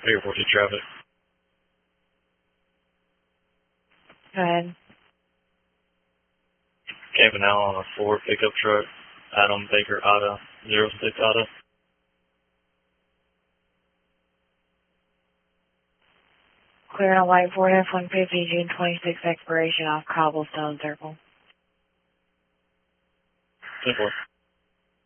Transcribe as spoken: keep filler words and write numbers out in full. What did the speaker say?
Airport to traffic. Go ahead. Camping out on a Ford pickup truck. Adam Baker Auto, zero six Auto. Clear on a white Ford F one fifty, June twenty-sixth expiration off Cobblestone Circle. Simple.